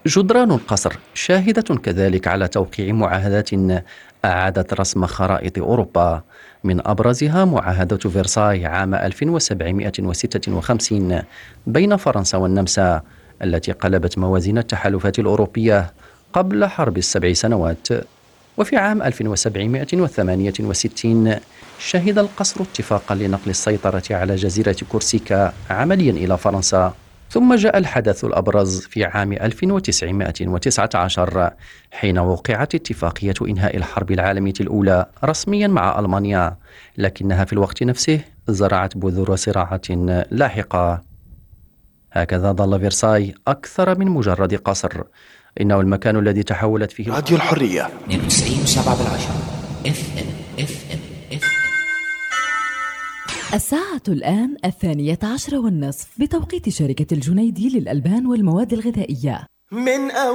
جدران القصر شاهدة كذلك على توقيع معاهدات أعادت رسم خرائط أوروبا، من أبرزها معاهدة فرساي عام 1756 بين فرنسا والنمسا، التي قلبت موازين التحالفات الأوروبية قبل حرب السبع سنوات. وفي عام 1768 شهد القصر اتفاقا لنقل السيطرة على جزيرة كورسيكا عمليا إلى فرنسا. ثم جاء الحدث الأبرز في عام 1919 حين وقعت اتفاقية إنهاء الحرب العالمية الأولى رسميا مع ألمانيا، لكنها في الوقت نفسه زرعت بذور صراعات لاحقة. هكذا ظل فرساي أكثر من مجرد قصر، إنه المكان الذي تحولت فيه راديو الحرية 92.7 FM. الساعة الآن 12:30 بتوقيت شركة الجنيدي للألبان والمواد الغذائية. من